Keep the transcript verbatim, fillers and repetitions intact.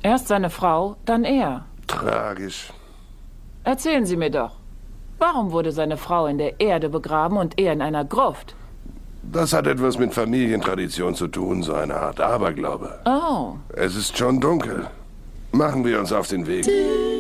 Erst seine Frau, dann er. Tragisch. Erzählen Sie mir doch. Warum wurde seine Frau in der Erde begraben und er in einer Gruft? Das hat etwas mit Familientradition zu tun, so eine Art Aberglaube. Oh. Es ist schon dunkel. Machen wir uns auf den Weg.